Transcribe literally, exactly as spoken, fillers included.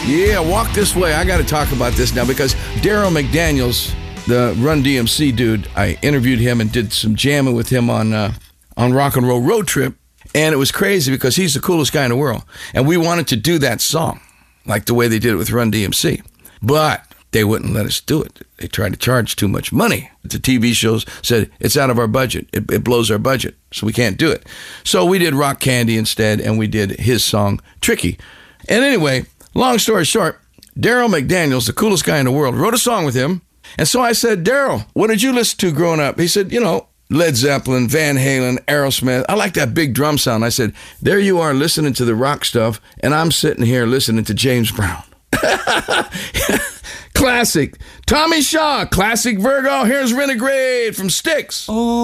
Yeah, Walk This Way. I got to talk about this now because Darryl McDaniels, the Run D M C dude, I interviewed him and did some jamming with him on uh, on Rock and Roll Road Trip. And it was crazy because he's the coolest guy in the world. And we wanted to do that song like the way they did it with Run D M C. But they wouldn't let us do it. They tried to charge too much money. The T V shows said, it's out of our budget. It, it blows our budget, so we can't do it. So we did Rock Candy instead, and we did his song, Tricky. And anyway, long story short, Darryl McDaniels, the coolest guy in the world, wrote a song with him. And so I said, Darryl, what did you listen to growing up? He said, you know, Led Zeppelin, Van Halen, Aerosmith. I like that big drum sound. I said, there you are listening to the rock stuff, and I'm sitting here listening to James Brown. Classic. Tommy Shaw, classic Virgo. Here's Renegade from Styx. Oh.